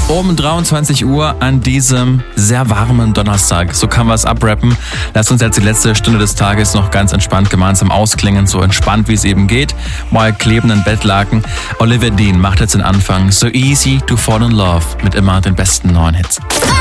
Um 23 Uhr an diesem sehr warmen Donnerstag. So kann man es abrappen. Lasst uns jetzt die letzte Stunde des Tages noch ganz entspannt gemeinsam ausklingen. So entspannt, wie es eben geht. Mal klebenden Bettlaken. Olivia Dean macht jetzt den Anfang. So easy to fall in love. Mit immer den besten neuen Hits.